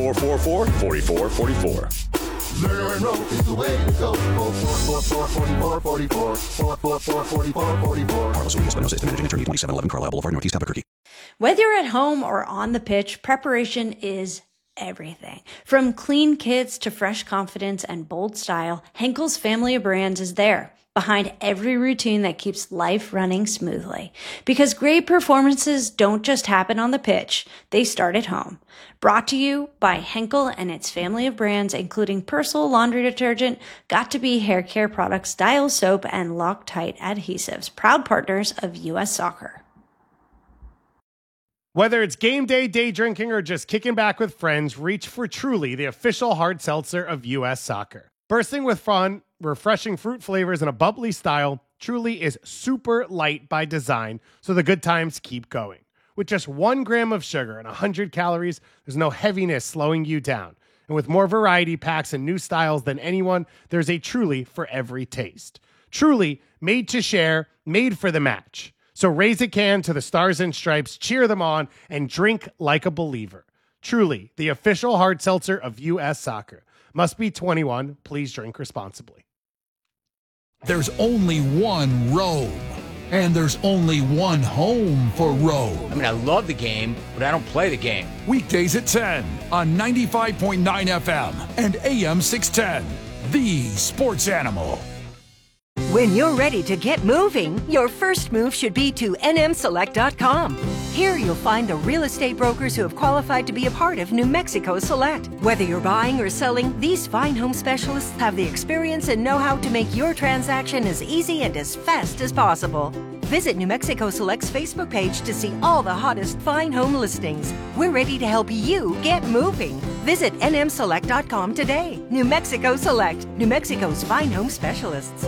444-4444. Murder and rope is the way to go. 444-4444. 444-4444. Carlos Ruiz Espinosa is the managing attorney, 2711 Carlisle Boulevard, Northeast Albuquerque. Whether you're at home or on the pitch, preparation is everything. From clean kits to fresh confidence and bold style, Henkel's family of brands is there, behind every routine that keeps life running smoothly. Because great performances don't just happen on the pitch, they start at home. Brought to you by Henkel and its family of brands, including Persil laundry detergent, Got2b hair care products, Dial soap, and Loctite adhesives, proud partners of U.S. Soccer. Whether it's game day, day drinking, or just kicking back with friends, reach for Truly, the official hard seltzer of U.S. Soccer. Bursting with fun, refreshing fruit flavors, and a bubbly style, Truly is super light by design, so the good times keep going. With just 1 gram of sugar and 100 calories, there's no heaviness slowing you down. And with more variety packs and new styles than anyone, there's a Truly for every taste. Truly, made to share, made for the match. So raise a can to the Stars and Stripes, cheer them on, and drink like a believer. Truly, the official hard seltzer of U.S. Soccer. Must be 21. Please drink responsibly. There's only one Rome, and there's only one home for Rome. I mean, I love the game, but I don't play the game. Weekdays at 10 on 95.9 FM and AM 610. The Sports Animal. When you're ready to get moving, your first move should be to nmselect.com. Here you'll find the real estate brokers who have qualified to be a part of New Mexico Select. Whether you're buying or selling, these fine home specialists have the experience and know-how to make your transaction as easy and as fast as possible. Visit New Mexico Select's Facebook page to see all the hottest fine home listings. We're ready to help you get moving. Visit nmselect.com today. New Mexico Select, New Mexico's fine home specialists.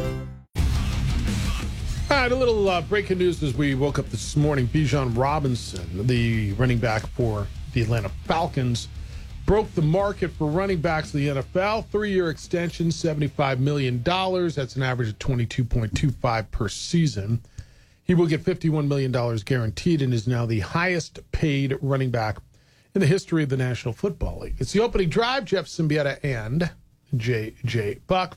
All right, a little breaking news as we woke up this morning. Bijan Robinson, the running back for the Atlanta Falcons, broke the market for running backs in the NFL. 3-year extension, $75 million. That's an average of $22.25 per season. He will get $51 million guaranteed and is now the highest paid running back in the history of the National Football League. It's the opening drive. Jeff Symbieta and J.J. Buck,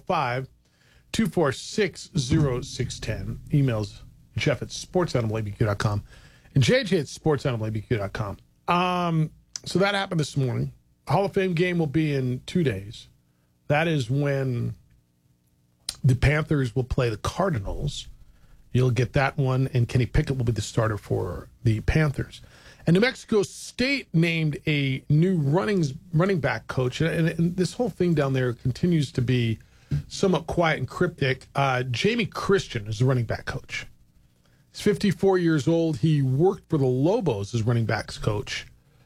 505-246-0610. Emails Jeff at sportsanimalabq.com and JJ at sportsanimalabq.com. So that happened this morning. Hall of Fame game will be in 2 days. That is when the Panthers will play the Cardinals. You'll get that one, and Kenny Pickett will be the starter for the Panthers. And New Mexico State named a new running back coach, and this whole thing down there continues to be somewhat quiet and cryptic. Jamie Christian is the running back coach. He's 54 years old. He worked for the Lobos as running backs coach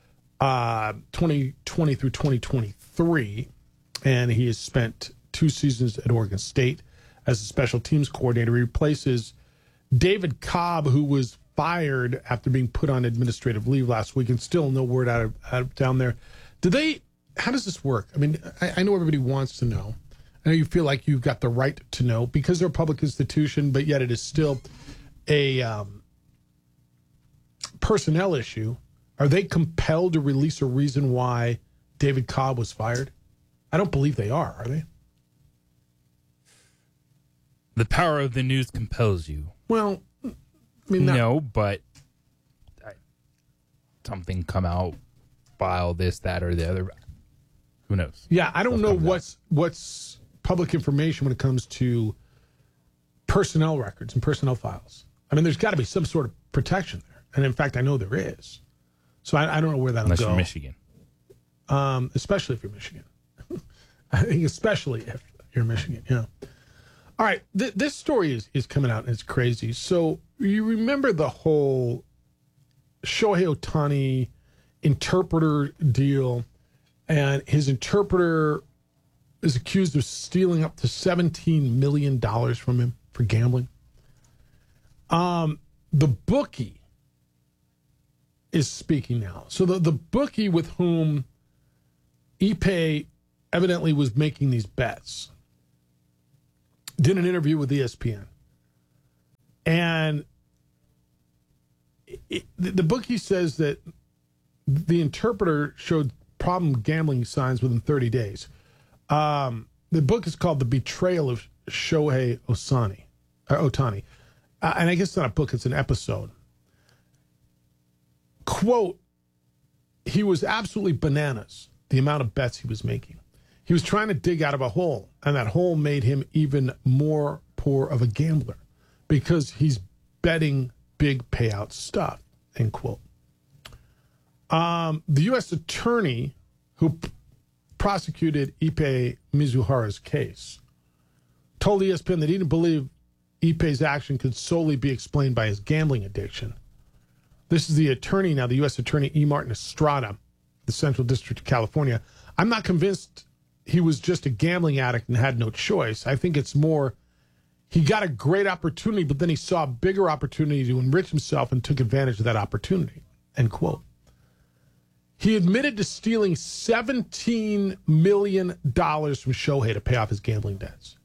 2020 through 2023, and he has spent 2 seasons at Oregon State as a special teams coordinator. He replaces David Cobb, who was fired after being put on administrative leave last week, and still no word out of down there. How does this work? I mean, I know everybody wants to know. I know you feel like you've got the right to know because they're a public institution, but yet it is still a personnel issue. Are they compelled to release a reason why David Cobb was fired? I don't believe they are they? The power of the news compels you. Well, I mean, no, but something come out, file this, that, or the other. Who knows? Yeah, I don't know what's public information when it comes to personnel records and personnel files. I mean, there's got to be some sort of protection there. And in fact, I know there is. So I don't know where that'll go. Unless you're Michigan. Especially if you're Michigan. I think especially if you're Michigan, yeah. All right, this story is coming out, and it's crazy. So you remember the whole Shohei Ohtani interpreter deal, and his interpreter is accused of stealing up to $17 million from him for gambling. The bookie is speaking now. So the bookie with whom Ipe evidently was making these bets did an interview with ESPN. And the bookie says that the interpreter showed problem gambling signs within 30 days. The book is called The Betrayal of Shohei Ohtani. And I guess it's not a book, it's an episode. Quote, he was absolutely bananas, the amount of bets he was making. He was trying to dig out of a hole, and that hole made him even more poor of a gambler because he's betting big payout stuff, end quote. The U.S. attorney who prosecuted Ippei Mizuhara's case told ESPN that he didn't believe Ippei's action could solely be explained by his gambling addiction. This is the attorney now, the U.S. attorney E. Martin Estrada, the Central District of California. I'm not convinced he was just a gambling addict and had no choice. I think it's more he got a great opportunity, but then he saw a bigger opportunity to enrich himself and took advantage of that opportunity, end quote. He admitted to stealing $17 million from Shohei to pay off his gambling debts.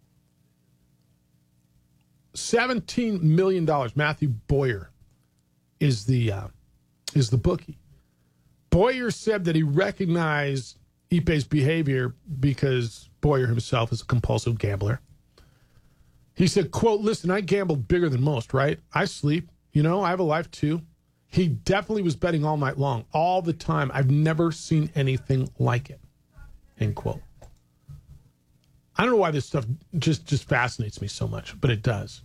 $17 million. Matthew Boyer is the bookie. Boyer said that he recognized Ippei's behavior because Boyer himself is a compulsive gambler. He said, quote, listen, I gambled bigger than most, right? I sleep. I have a life too. He definitely was betting all night long, all the time. I've never seen anything like it, end quote. I don't know why this stuff just fascinates me so much, but it does.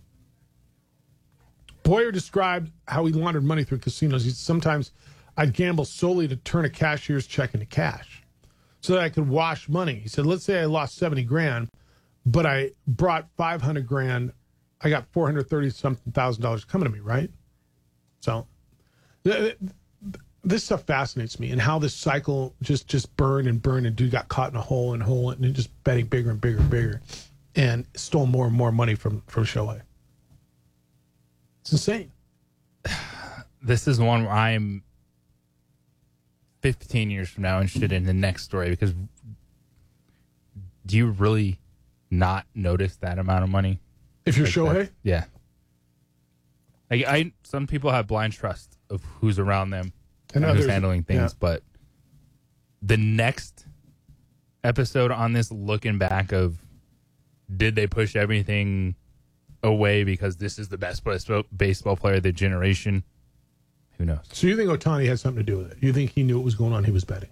Boyer described how he laundered money through casinos. He said, sometimes I'd gamble solely to turn a cashier's check into cash so that I could wash money. He said, let's say I lost 70 grand, but I brought 500 grand. I got $430-something thousand coming to me, right? So this stuff fascinates me, and how this cycle just burned, and dude got caught in a hole and just betting bigger and bigger and bigger, and stole more and more money from Shohei. It's insane. This is one where I'm 15 years from now interested in the next story, because do you really not notice that amount of money? If you're Shohei? Yeah. Some people have blind trust of who's around them and who's handling things, but the next episode on this, looking back of, did they push everything away because this is the best baseball player of the generation? Who knows? So you think Ohtani had something to do with it? You think he knew what was going on? He was betting?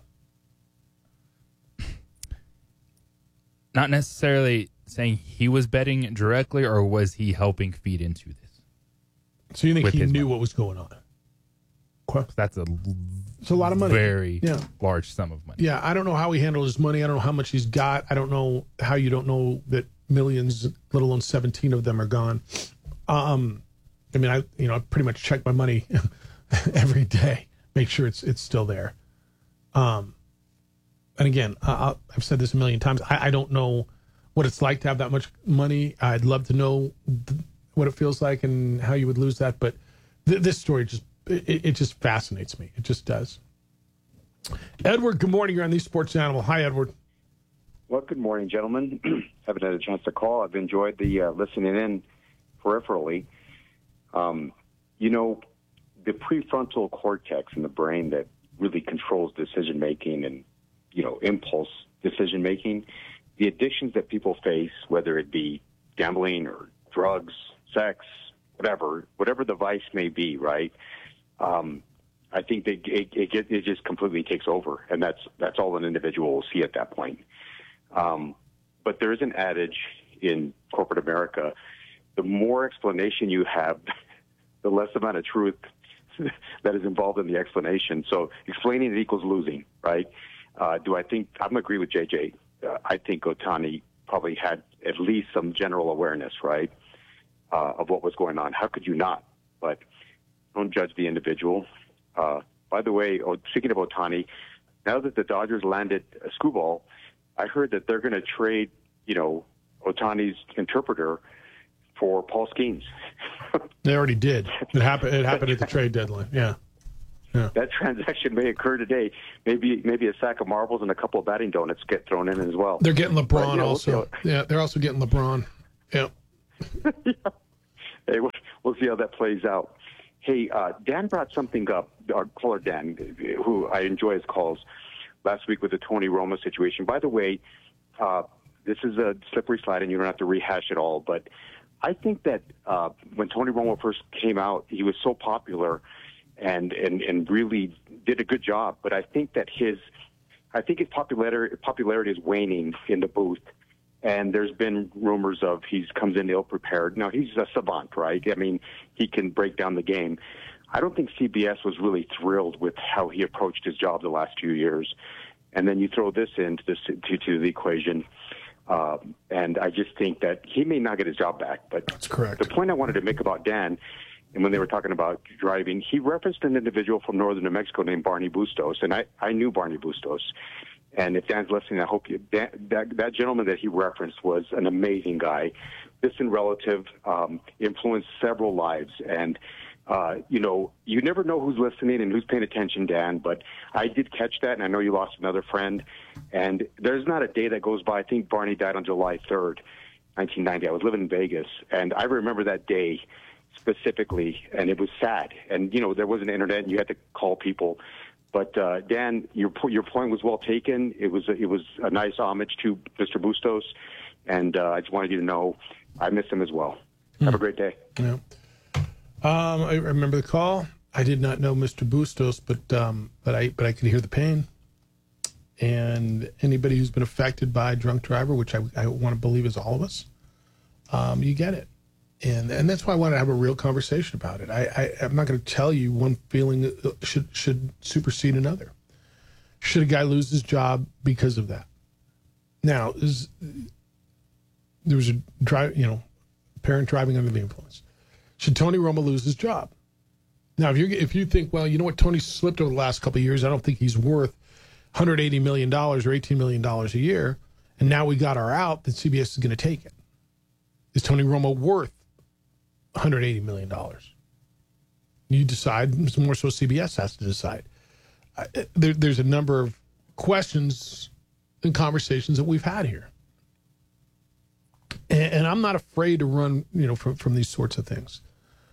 Not necessarily saying he was betting directly, or was he helping feed into this? So you think he knew what was going on? That's it's a lot of money. Very large sum of money. Yeah, I don't know how he handled his money. I don't know how much he's got. I don't know how you don't know that millions, let alone 17 of them, are gone. I pretty much check my money every day, make sure it's still there. And again, I've said this a million times. I don't know what it's like to have that much money. I'd love to know what it feels like and how you would lose that. But this story just fascinates me. It just does. Edward, good morning. You're on the Sports Animal. Hi, Edward. Well, good morning, gentlemen. Haven't had a chance to call. I've enjoyed the listening in peripherally. The prefrontal cortex in the brain that really controls decision-making and, impulse decision-making, the addictions that people face, whether it be gambling or drugs, sex, whatever the vice may be, right? I think it just completely takes over, and that's all an individual will see at that point. But there is an adage in corporate America: the more explanation you have, the less amount of truth that is involved in the explanation. So explaining it equals losing, right? Do I think I'm agree with JJ? I think Ohtani probably had at least some general awareness, right, of what was going on. How could you not? But don't judge the individual. By the way, speaking of Ohtani, now that the Dodgers landed a screwball, I heard that they're going to trade, Ohtani's interpreter for Paul Skeens. They already did. It happened at the trade deadline. Yeah. That transaction may occur today. Maybe a sack of marbles and a couple of batting donuts get thrown in as well. They're getting LeBron also. They're also getting LeBron. Yeah. Hey, we'll see how that plays out. Hey, Dan brought something up. Our caller Dan, who I enjoy his calls, last week with the Tony Romo situation. By the way, this is a slippery slide, and you don't have to rehash it all, but I think that when Tony Romo first came out, he was so popular and really did a good job. But I think that his popularity is waning in the booth. And there's been rumors of he comes in ill prepared. Now, he's a savant, right? I mean, he can break down the game. I don't think CBS was really thrilled with how he approached his job the last few years. And then you throw this into the equation. And I just think that he may not get his job back. But that's correct. The point I wanted to make about Dan, and when they were talking about driving, he referenced an individual from northern New Mexico named Barney Bustos. And I knew Barney Bustos. And if Dan's listening, I hope that gentleman that he referenced was an amazing guy. Distant relative, influenced several lives. And, you never know who's listening and who's paying attention, Dan. But I did catch that, and I know you lost another friend. And there's not a day that goes by. I think Barney died on July 3rd, 1990. I was living in Vegas, and I remember that day specifically, and it was sad. And, there wasn't internet, and you had to call people. But Dan, your point was well taken. It was a nice homage to Mr. Bustos, and I just wanted you to know I miss him as well. Have a great day. Yeah. I remember the call. I did not know Mr. Bustos, but I could hear the pain. And anybody who's been affected by a drunk driver, which I want to believe is all of us, you get it. And that's why I want to have a real conversation about it. I'm not going to tell you one feeling should supersede another. Should a guy lose his job because of that? Now, there was a parent driving under the influence. Should Tony Romo lose his job? Now, if you think, well, you know what, Tony slipped over the last couple of years. I don't think he's worth $180 million or $18 million a year. And now we got our out, then CBS is going to take it. Is Tony Romo worth $180 million? You decide. More so CBS has to decide. There's a number of questions and conversations that we've had here. And I'm not afraid to run, from these sorts of things.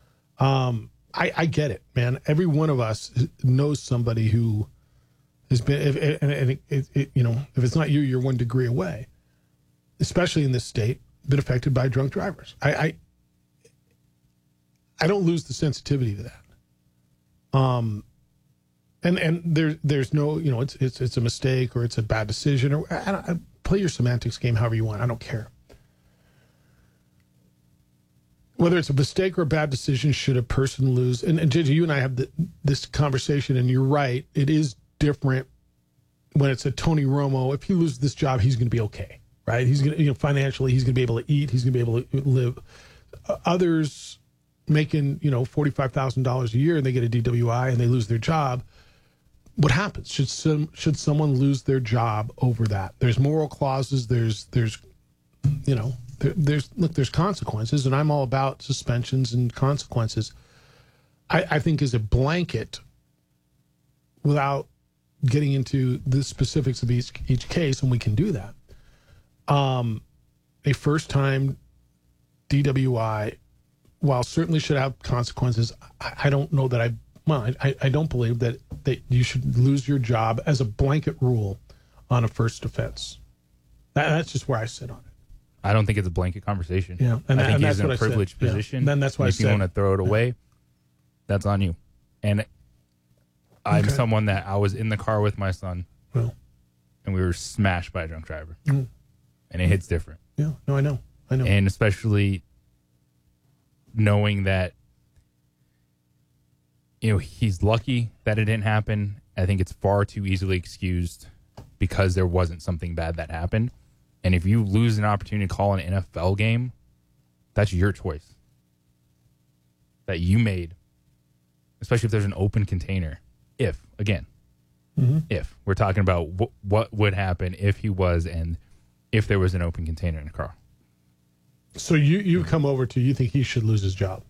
I get it, man. Every one of us knows somebody who has been, if it's not you, you're 1 degree away, especially in this state, been affected by drunk drivers. I don't lose the sensitivity to that. And there's no, it's a mistake or it's a bad decision or I play your semantics game however you want. I don't care. Whether it's a mistake or a bad decision, should a person lose? And JJ, you and I have this conversation, and you're right. It is different when it's a Tony Romo. If he loses this job, he's going to be okay, right? He's going to, financially, he's going to be able to eat. He's going to be able to live. Others making, $45,000 a year and they get a DWI and they lose their job. What happens? Should someone lose their job over that? There's moral clauses. There's consequences, and I'm all about suspensions and consequences. I think as a blanket, without getting into the specifics of each case, and we can do that. A first-time DWI, while certainly should have consequences, I don't know that I don't believe that you should lose your job as a blanket rule on a first offense. That's just where I sit on it. I don't think it's a blanket conversation. Yeah, I think he's in a privileged position. Then that's why if you want to throw it away, that's on you. And I'm someone that I was in the car with my son, and we were smashed by a drunk driver, and it hits different. Yeah, no, I know, and especially knowing that he's lucky that it didn't happen. I think it's far too easily excused because there wasn't something bad that happened. And if you lose an opportunity to call an NFL game, that's your choice that you made, especially if there's an open container. If we're talking about what would happen if he was and if there was an open container in the car. So you come over to, you think he should lose his job?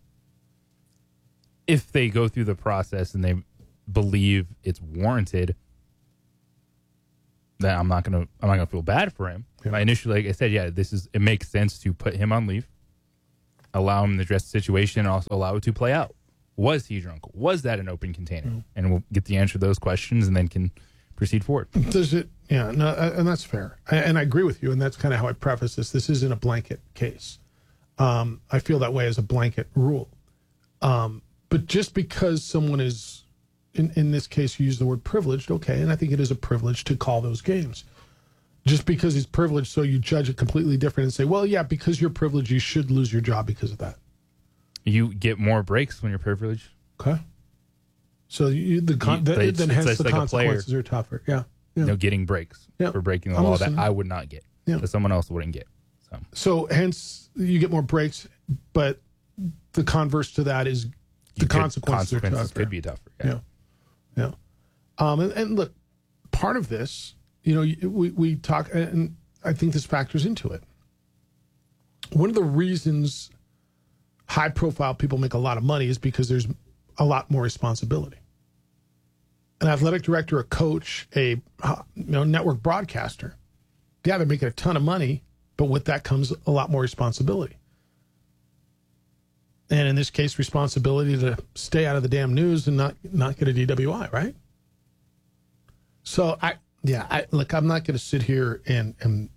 If they go through the process and they believe it's warranted, then I'm not gonna feel bad for him. Yeah. Initially, like I said, it makes sense to put him on leave, allow him to address the situation, and also allow it to play out. Was he drunk? Was that an open container? And we'll get the answer to those questions, and then can proceed forward. Does it? Yeah, no, and that's fair. And I agree with you. And that's kind of how I preface this. This isn't a blanket case. I feel that way as a blanket rule. But just because someone is, in this case, you use the word privileged, okay, and I think it is a privilege to call those games. Just because he's privileged, so you judge it completely different and say, well, yeah, because you're privileged, you should lose your job because of that. You get more breaks when you're privileged. Okay. So hence the consequences are tougher. Yeah. Getting breaks for breaking the law that I would not get, that someone else wouldn't get. So hence you get more breaks, but the converse to that is the consequences are tougher. Could be tougher. Yeah. And look, part of this, we talk, and I think this factors into it. One of the reasons high-profile people make a lot of money is because there's a lot more responsibility. An athletic director, a coach, a network broadcaster, they're making a ton of money, but with that comes a lot more responsibility. And in this case, responsibility to stay out of the damn news and not get a DWI, right? So look, I'm not going to sit here and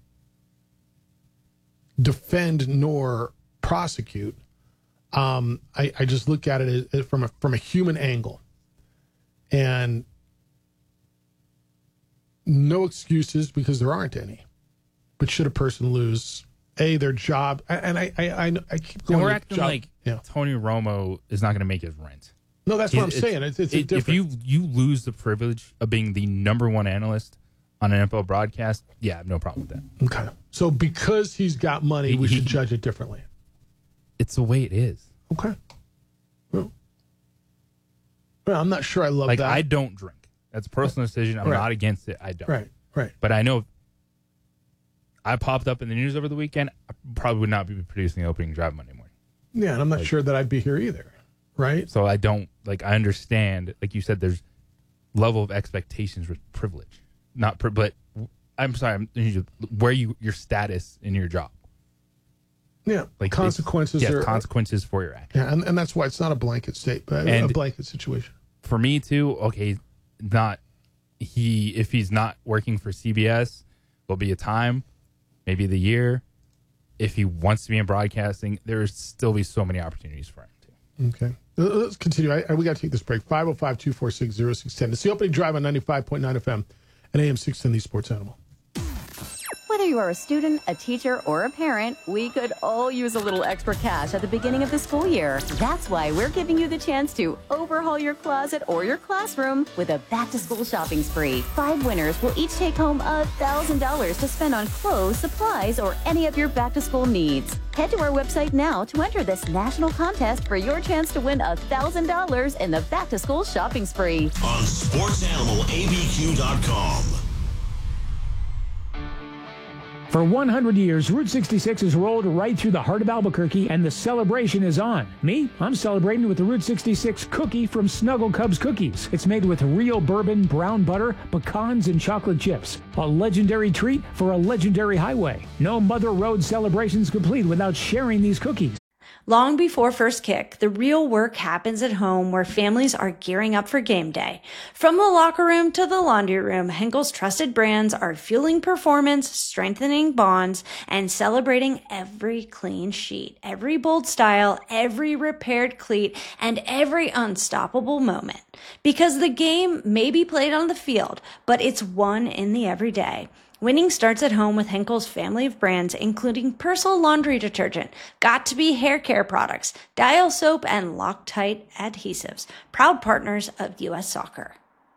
defend nor prosecute. I just look at it from a human angle, and no excuses because there aren't any. But should a person lose their job? And I keep going. And we're acting like Tony Romo is not going to make his rent. No, that's what I'm saying. It's different. If you lose the privilege of being the number one analyst on an NFL broadcast, I have no problem with that. Okay. So because he's got money, we should judge it differently. It's the way it is. Okay. Well, I'm not sure I love that. I don't drink. That's a personal decision. I'm not against it. I don't. Right. But I know if I popped up in the news over the weekend, I probably would not be producing the opening drive Monday morning. Yeah, and I'm not sure that I'd be here either. Right. So I don't, I understand, like you said, there's level of expectations with privilege. But I'm sorry, where your status in your job. Yeah, consequences are consequences for your action. Yeah, and that's why it's not a blanket a blanket situation. For me too, okay, if he's not working for CBS, there'll be a time, maybe the year. If he wants to be in broadcasting, there's still be so many opportunities for him too. Okay. Let's continue. We got to take this break. 505-246-0610. It's the opening drive on 95.9 FM and AM 610, the Sports Animal. Whether you are a student, a teacher, or a parent, we could all use a little extra cash at the beginning of the school year. That's why we're giving you the chance to overhaul your closet or your classroom with a back-to-school shopping spree. 5 winners will each take home $1,000 to spend on clothes, supplies, or any of your back-to-school needs. Head to our website now to enter this national contest for your chance to win $1,000 in the back-to-school shopping spree. On SportsAnimalABQ.com. For 100 years, Route 66 has rolled right through the heart of Albuquerque, and the celebration is on. Me? I'm celebrating with the Route 66 cookie from Snuggle Cubs Cookies. It's made with real bourbon, brown butter, pecans, and chocolate chips. A legendary treat for a legendary highway. No Mother Road celebrations complete without sharing these cookies. Long before first kick, the real work happens at home where families are gearing up for game day. From the locker room to the laundry room, Henkel's trusted brands are fueling performance, strengthening bonds, and celebrating every clean sheet, every bold style, every repaired cleat, and every unstoppable moment. Because the game may be played on the field, but it's won in the everyday. Winning starts at home with Henkel's family of brands, including Persil laundry detergent, Got2b hair care products, Dial soap, and Loctite adhesives, proud partners of U.S. Soccer.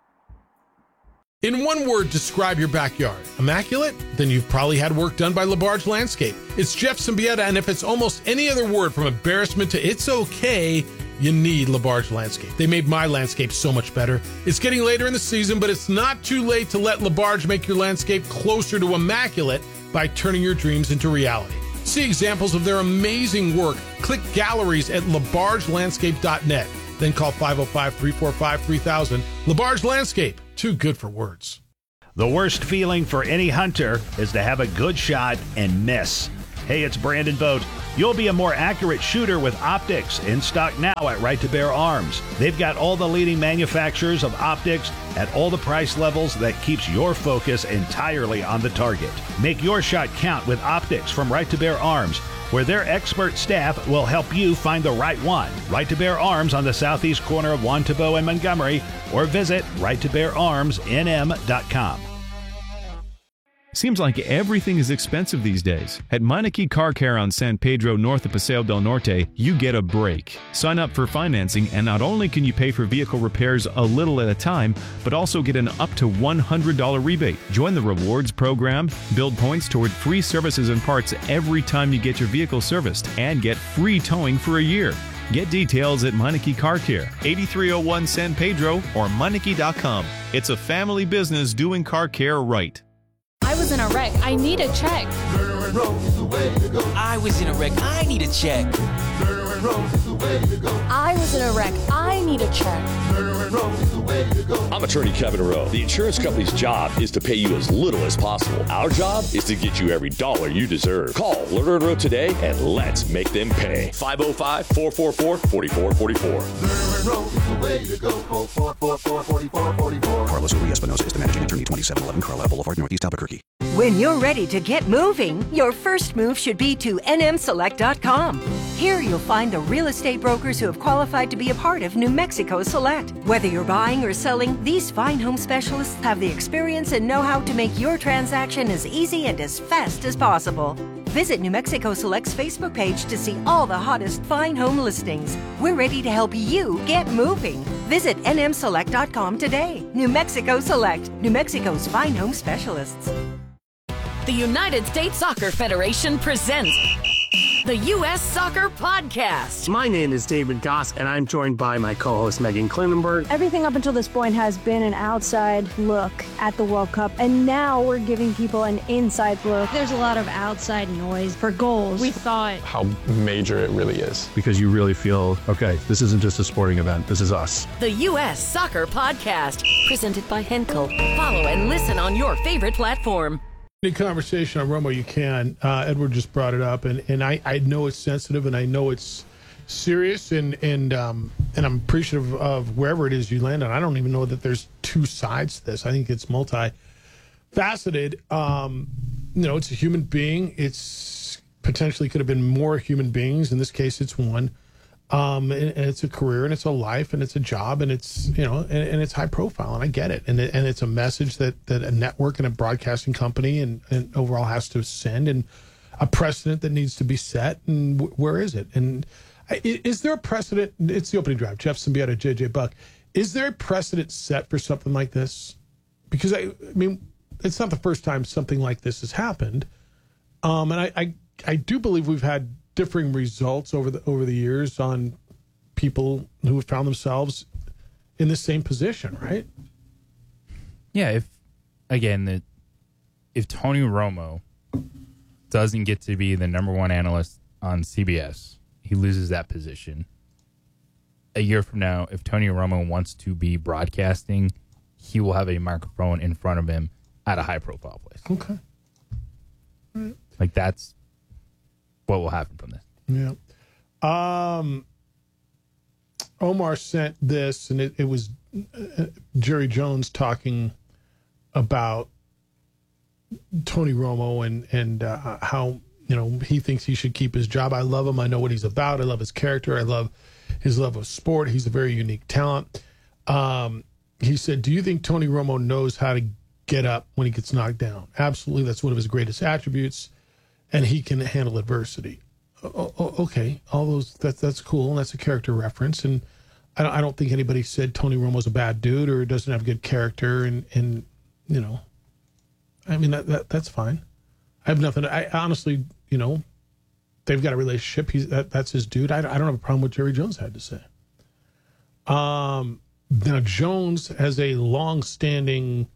In one word, describe your backyard. Immaculate? Then you've probably had work done by LaBarge Landscape. It's Jeff Symbieta, and if it's almost any other word from embarrassment to it's okay, you need LaBarge Landscape. They made my landscape so much better. It's getting later in the season, but it's not too late to let LaBarge make your landscape closer to immaculate by turning your dreams into reality. See examples of their amazing work. Click galleries at labargelandscape.net. Then call 505-345-3000. LaBarge Landscape, too good for words. The worst feeling for any hunter is to have a good shot and miss. Hey, it's Brandon Vogt. You'll be a more accurate shooter with optics, in stock now at Right to Bear Arms. They've got all the leading manufacturers of optics at all the price levels that keeps your focus entirely on the target. Make your shot count with optics from Right to Bear Arms, where their expert staff will help you find the right one. Right to Bear Arms on the southeast corner of Juan Tabo and Montgomery, or visit righttobeararmsnm.com. Seems like everything is expensive these days. At Meineke Car Care on San Pedro north of Paseo del Norte, you get a break. Sign up for financing and not only can you pay for vehicle repairs a little at a time, but also get an up to $100 rebate. Join the rewards program, build points toward free services and parts every time you get your vehicle serviced, and get free towing for a year. Get details at Meineke Car Care, 8301 San Pedro or Meineke.com. It's a family business doing car care right. I was in a wreck. I need a check. I was in a wreck. I need a check. I was in a wreck. I need a check. I'm attorney Kevin Rowe. The insurance company's job is to pay you as little as possible. Our job is to get you every dollar you deserve. Call Lerner & Rowe today and let's make them pay. 505-444-4444. Carlos Uri Espinosa is the managing attorney, 2711 Carlisle Boulevard, Northeast Albuquerque. When you're ready to get moving, your first move should be to nmselect.com. Here you'll find the real estate brokers who have qualified to be a part of New Mexico Select. Whether you're buying or selling, these fine home specialists have the experience and know-how to make your transaction as easy and as fast as possible. Visit New Mexico Select's Facebook page to see all the hottest fine home listings. We're ready to help you get moving. Visit nmselect.com today. New Mexico Select, New Mexico's fine home specialists. The United States Soccer Federation presents the U.S. Soccer Podcast. My name is David Goss, and I'm joined by my co-host Megan Klinenberg. Everything up until this point has been an outside look at the World Cup, and now we're giving people an inside look. There's a lot of outside noise for goals. We thought how major it really is. Because you really feel, okay, this isn't just a sporting event, this is us. The U.S. Soccer Podcast, presented by Henkel. Follow and listen on your favorite platform. Any conversation on Romo you can. Edward just brought it up, and I know it's sensitive, and I know it's serious, and I'm appreciative of wherever it is you land on. I don't even know that there's two sides to this. I think it's multifaceted. It's a human being. It's potentially could have been more human beings. In this case, it's one. And it's a career, and it's a life, and it's a job, and it's and it's high profile, and I get it, and it's a message that a network and a broadcasting company and overall has to send, and a precedent that needs to be set, and where is it? And is there a precedent? It's the opening drive. Jeff Symbiota, JJ Buck. Is there a precedent set for something like this? Because I mean, it's not the first time something like this has happened, and I do believe we've had differing results over the years on people who have found themselves in the same position, right? Yeah, if Tony Romo doesn't get to be the number one analyst on CBS, he loses that position. A year from now, if Tony Romo wants to be broadcasting, he will have a microphone in front of him at a high-profile place. Okay. Like, that's what will happen from this. Yeah. Omar sent this, and it was Jerry Jones talking about Tony Romo and how he thinks he should keep his job. I love him. I know what he's about. I love his character. I love his love of sport. He's a very unique talent. He said, "Do you think Tony Romo knows how to get up when he gets knocked down?" Absolutely. That's one of his greatest attributes. And he can handle adversity. Okay, all those that's cool, and that's a character reference. And I don't think anybody said Tony Romo's a bad dude or doesn't have good character. And I mean that's fine. I have nothing. I honestly, they've got a relationship. That's his dude. I don't have a problem with Jerry Jones had to say. Now Jones has a long-standing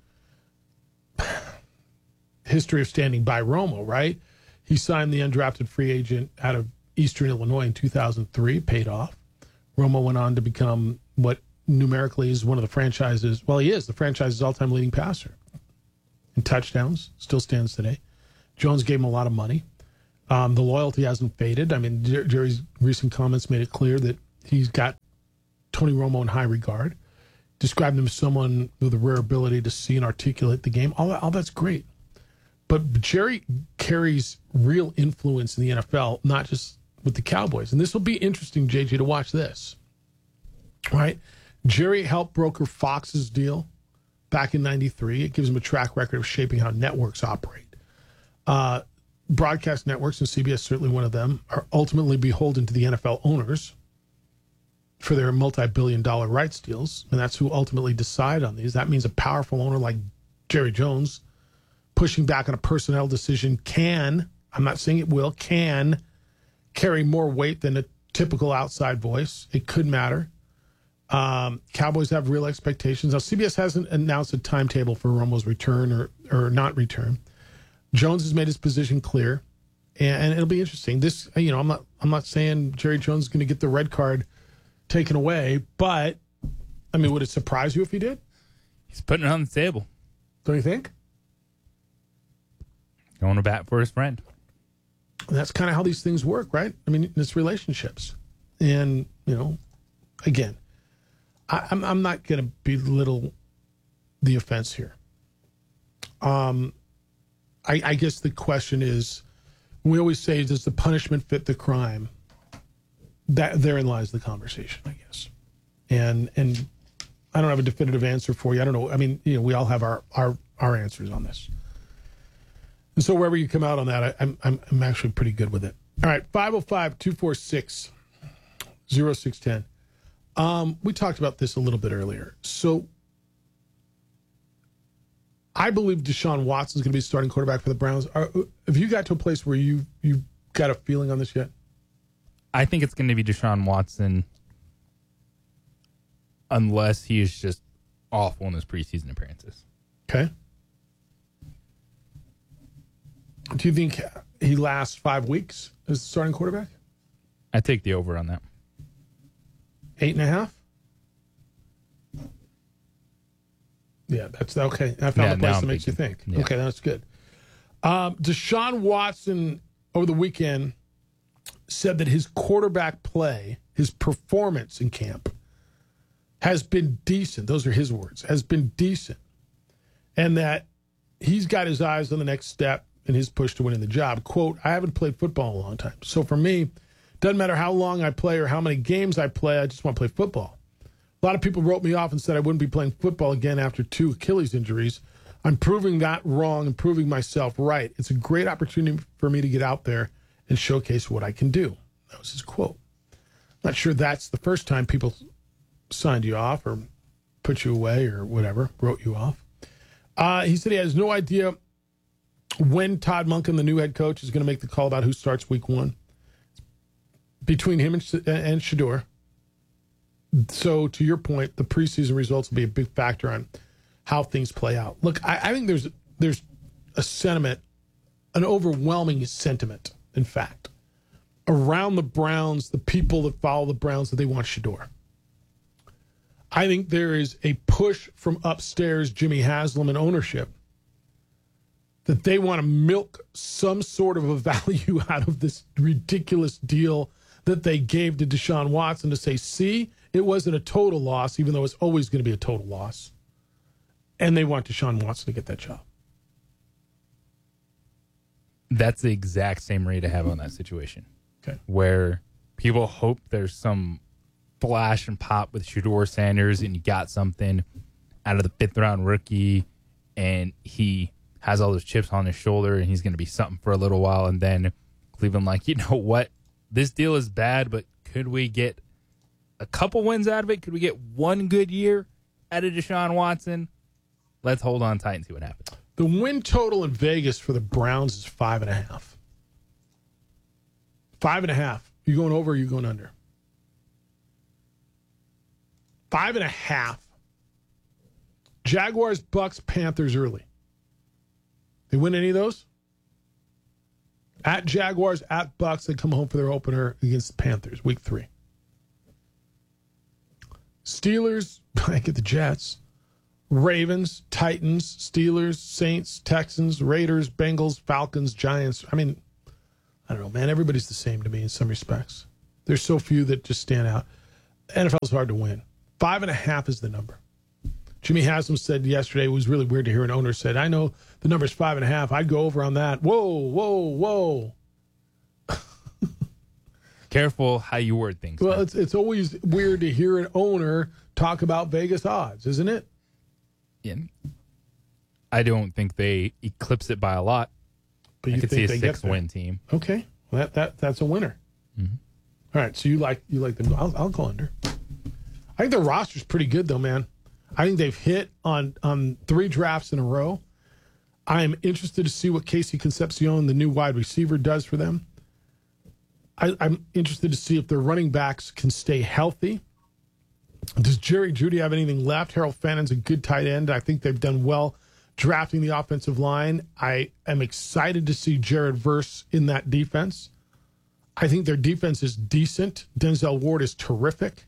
history of standing by Romo, right? He signed the undrafted free agent out of Eastern Illinois in 2003, paid off. Romo went on to become what numerically is one of the franchise's, well, he is the franchise's all-time leading passer in touchdowns, still stands today. Jones gave him a lot of money. The loyalty hasn't faded. I mean, Jerry's recent comments made it clear that he's got Tony Romo in high regard. described him as someone with a rare ability to see and articulate the game. All that's great. But Jerry carries real influence in the NFL, not just with the Cowboys. And this will be interesting, JJ, to watch this. Right? Jerry helped broker Fox's deal back in 93. It gives him a track record of shaping how networks operate. Broadcast networks, and CBS certainly one of them, are ultimately beholden to the NFL owners for their multi-billion-dollar rights deals, and that's who ultimately decide on these. That means a powerful owner like Jerry Jones pushing back on a personnel decision can, I'm not saying it will, can carry more weight than a typical outside voice. It could matter. Cowboys have real expectations. Now, CBS hasn't announced a timetable for Romo's return or not return. Jones has made his position clear, and it'll be interesting. This, I'm not saying Jerry Jones is going to get the red card taken away, but I mean, would it surprise you if he did? He's putting it on the table. Don't you think? Going to bat for his friend. And that's kind of how these things work, right? I mean, it's relationships, and again, I'm not going to belittle the offense here. I guess the question is, we always say, does the punishment fit the crime? That therein lies the conversation, I guess. And I don't have a definitive answer for you. I don't know. I mean, we all have our answers on this. And so wherever you come out on that, I'm actually pretty good with it. All right, 505-246-0610. We talked about this a little bit earlier. So I believe Deshaun Watson is going to be starting quarterback for the Browns. Have you got to a place where you've got a feeling on this yet? I think it's going to be Deshaun Watson unless he is just awful in his preseason appearances. Okay. Do you think he lasts 5 weeks as the starting quarterback? I take the over on that. 8.5? Yeah, that's okay. I found the place that makes you think. Yeah. Okay, that's good. Deshaun Watson over the weekend said that his quarterback play, his performance in camp, has been decent. Those are his words. Has been decent. And that he's got his eyes on the next step in his push to winning the job. Quote, I haven't played football in a long time. So for me, doesn't matter how long I play or how many games I play, I just want to play football. A lot of people wrote me off and said I wouldn't be playing football again after 2 Achilles injuries. I'm proving that wrong and proving myself right. It's a great opportunity for me to get out there and showcase what I can do. That was his quote. Not sure that's the first time people signed you off or put you away or whatever, wrote you off. He said he has no idea when Todd Monken, the new head coach, is going to make the call about who starts week 1. Between him and Shedeur. So, to your point, the preseason results will be a big factor on how things play out. Look, I think there's a sentiment, an overwhelming sentiment, in fact, around the Browns, the people that follow the Browns, that they want Shedeur. I think there is a push from upstairs, Jimmy Haslam and ownership, that they want to milk some sort of a value out of this ridiculous deal that they gave to Deshaun Watson to say, see, it wasn't a total loss, even though it's always going to be a total loss. And they want Deshaun Watson to get that job. That's the exact same rate to have on that situation. Okay. Where people hope there's some flash and pop with Shedeur Sanders and you got something out of the 5th-round rookie and he has all those chips on his shoulder and he's going to be something for a little while. And then Cleveland like, you know what? This deal is bad, but could we get a couple wins out of it? Could we get one good year out of Deshaun Watson? Let's hold on tight and see what happens. The win total in Vegas for the Browns is 5.5. 5.5. You going over or you going under? 5.5. Jaguars, Bucks, Panthers early. They win any of those? At Jaguars, at Bucks, they come home for their opener against the Panthers, week 3. Steelers, I get the Jets. Ravens, Titans, Steelers, Saints, Texans, Raiders, Bengals, Falcons, Giants. I mean, I don't know, man. Everybody's the same to me in some respects. There's so few that just stand out. NFL is hard to win. 5.5 is the number. Jimmy Haslam said yesterday, it was really weird to hear an owner said, I know the number's 5.5. I'd go over on that. Whoa. Careful how you word things. Well, it's always weird to hear an owner talk about Vegas odds, isn't it? Yeah. I don't think they eclipse it by a lot. But I you could think see a they get 6-win team. Okay. Well, that's a winner. Mm-hmm. All right, so you like them. I'll go under. I think their roster's pretty good, though, man. I think they've hit on 3 drafts in a row. I am interested to see what Casey Concepcion, the new wide receiver, does for them. I'm interested to see if their running backs can stay healthy. Does Jerry Jeudy have anything left? Harold Fannon's a good tight end. I think they've done well drafting the offensive line. I am excited to see Jared Verse in that defense. I think their defense is decent. Denzel Ward is terrific.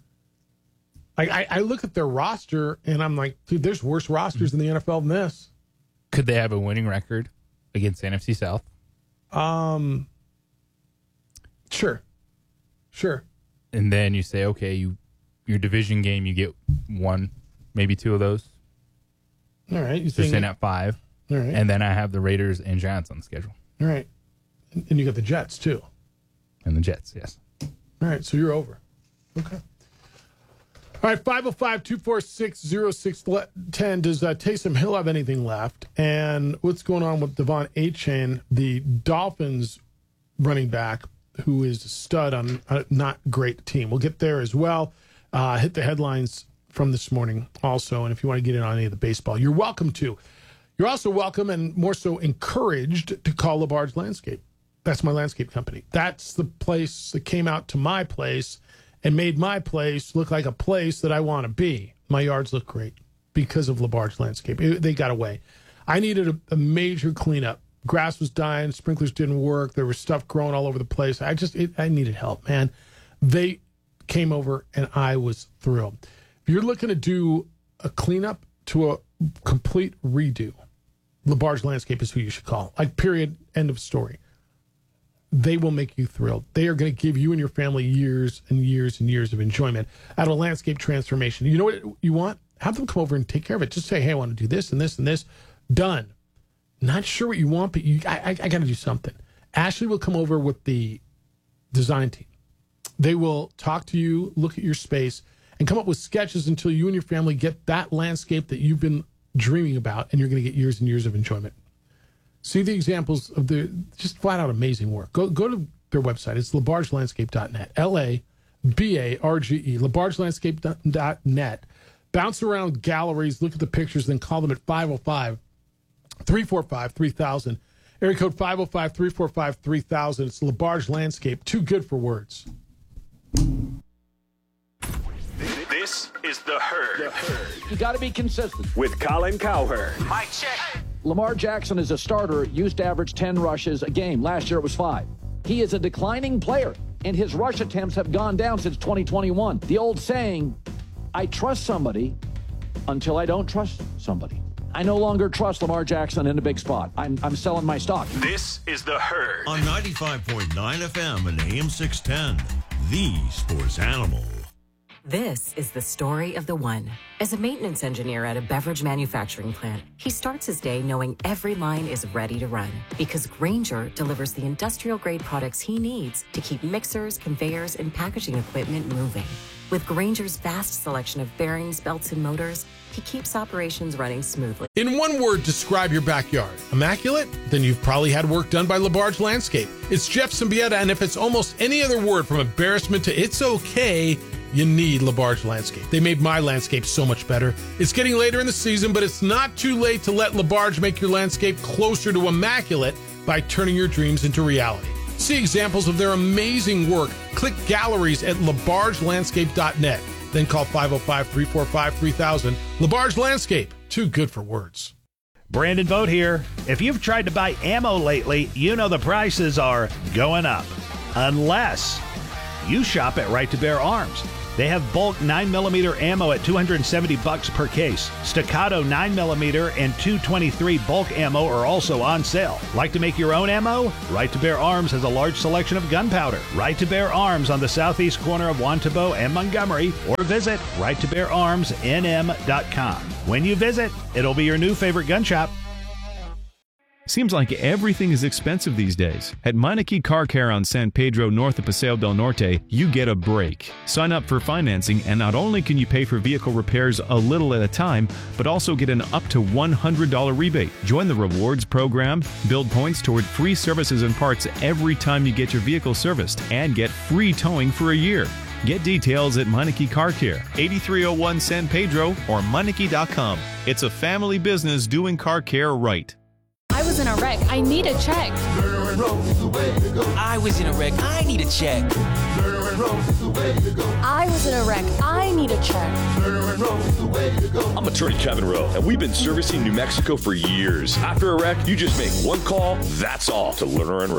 I look at their roster, and I'm like, dude, there's worse rosters in the NFL than this. Could they have a winning record against NFC South? Sure. And then you say, okay, your division game, you get 1, maybe 2 of those. All right. You're sitting at 5. All right. And then I have the Raiders and Giants on the schedule. All right. And you got the Jets, too. And the Jets, yes. All right, so you're over. Okay. All right, 505-246-0610. Does Taysom Hill have anything left? And what's going on with Devon Achane, the Dolphins running back, who is a stud on a not great team? We'll get there as well. Hit the headlines from this morning also. And if you want to get in on any of the baseball, you're welcome to. You're also welcome and more so encouraged to call LaBarge Landscape. That's my landscape company. That's the place that came out to my place and made my place look like a place that I want to be. My yards look great because of LaBarge Landscape. They got away. I needed a major cleanup. Grass was dying. Sprinklers didn't work. There was stuff growing all over the place. I needed help, man. They came over, and I was thrilled. If you're looking to do a cleanup to a complete redo, LaBarge Landscape is who you should call. Like, period, end of story. They will make you thrilled. They are going to give you and your family years and years and years of enjoyment out of a landscape transformation. You know what you want? Have them come over and take care of it. Just say, hey, I want to do this and this and this. Done. Not sure what you want, but I got to do something. Ashley will come over with the design team. They will talk to you, look at your space, and come up with sketches until you and your family get that landscape that you've been dreaming about, and you're going to get years and years of enjoyment. See the examples of the just flat out amazing work. Go to their website. It's labargelandscape.net. LABARGE. Labargelandscape.net. Bounce around galleries, look at the pictures, then call them at 505-345-3000. Area code 505-345-3000. It's LaBarge Landscape. Too good for words. This is The Herd. You got to be consistent. With Colin Cowherd. Mic check. Lamar Jackson is a starter, used to average 10 rushes a game. Last year it was 5. He is a declining player, and his rush attempts have gone down since 2021. The old saying, I trust somebody until I don't trust somebody. I no longer trust Lamar Jackson in a big spot. I'm selling my stock. This is The Herd. On 95.9 FM and AM 610, the sports animal. This is the story of the one. As a maintenance engineer at a beverage manufacturing plant, he starts his day knowing every line is ready to run because Grainger delivers the industrial-grade products he needs to keep mixers, conveyors, and packaging equipment moving. With Grainger's vast selection of bearings, belts, and motors, he keeps operations running smoothly. In one word, describe your backyard. Immaculate? Then you've probably had work done by LaBarge Landscape. It's Jeff Symbieta, and if it's almost any other word from embarrassment to it's okay, you need LaBarge Landscape. They made my landscape so much better. It's getting later in the season, but it's not too late to let LaBarge make your landscape closer to immaculate by turning your dreams into reality. See examples of their amazing work. Click galleries at labargelandscape.net. Then call 505-345-3000. LaBarge Landscape. Too good for words. Brandon Vogt here. If you've tried to buy ammo lately, you know the prices are going up. Unless you shop at Right to Bear Arms. They have bulk 9mm ammo at $270 per case. Staccato 9mm and .223 bulk ammo are also on sale. Like to make your own ammo? Right to Bear Arms has a large selection of gunpowder. Right to Bear Arms on the southeast corner of Wantabo and Montgomery, or visit righttobeararmsnm.com. When you visit, it'll be your new favorite gun shop. Seems like everything is expensive these days. At Meineke Car Care on San Pedro north of Paseo del Norte, you get a break. Sign up for financing and not only can you pay for vehicle repairs a little at a time, but also get an up to $100 rebate. Join the rewards program, build points toward free services and parts every time you get your vehicle serviced, and get free towing for a year. Get details at Meineke Car Care, 8301 San Pedro or Meineke.com. It's a family business doing car care right. I was in a wreck. I need a check. I was in a wreck. I need a check. I was in a wreck. I need a check. I'm attorney Kevin Rowe, and we've been servicing New Mexico for years. After a wreck, you just make one call, that's all, to Lerner and Rowe.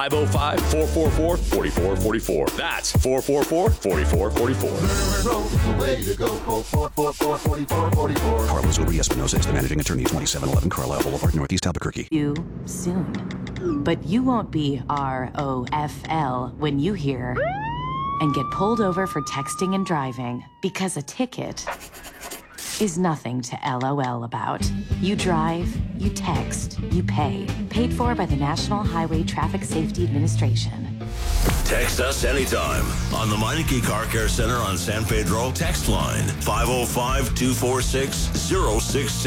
505-444-4444. That's 444-4444. Carlos Uri Espinosa is the managing attorney, 2711 Carlisle Boulevard, Northeast Albuquerque. You soon. But you won't be ROFL when you hear and get pulled over for texting and driving, because a ticket is nothing to LOL about. You drive, you text, you pay. Paid for by the National Highway Traffic Safety Administration. Text us anytime on the Meineke Car Care Center on San Pedro text line 505-246-0660.